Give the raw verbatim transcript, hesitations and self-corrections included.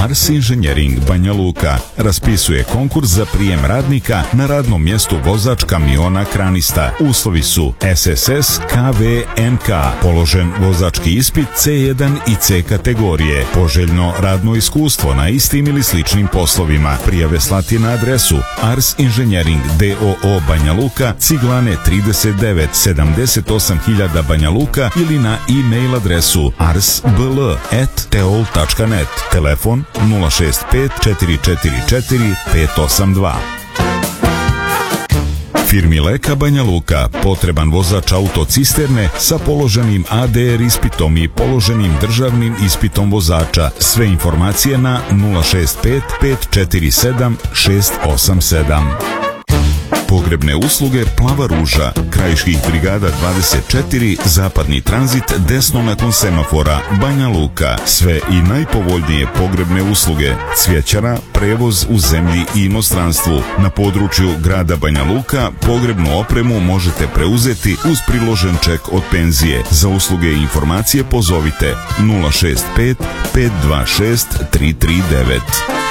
Ars Inženjering Banja Luka raspisuje konkurs za prijem radnika na radnom mjestu vozač kamiona kranista. Uslovi su S S S K V N K, položen vozački ispit C jedan i C kategorije, poželjno radno iskustvo na istim ili sličnim poslovima. Prijave slati na adresu Ars Inženjering D O O Banja Luka, Ciglane trideset devet sedamdeset osam hiljada Banja Luka ili na e-mail adresu arsbl at teol tačka net. Telefon nula šest pet četiri četiri četiri pet osam dva. Firmi Leka Banja Luka potreban vozač autocisterne sa položenim A D R ispitom i položenim državnim ispitom vozača. Sve informacije na nula šest pet pet četiri sedam šest osam sedam. Pogrebne usluge Plava ruža, Krajiških brigada dvadeset četiri, Zapadni tranzit, desno nakon semafora, Banja Luka. Sve i najpovoljnije pogrebne usluge, cvjećara, prevoz u zemlji i inostranstvu. Na području grada Banja Luka pogrebnu opremu možete preuzeti uz priložen ček od penzije. Za usluge i informacije pozovite nula šest pet pet dva šest tri tri devet.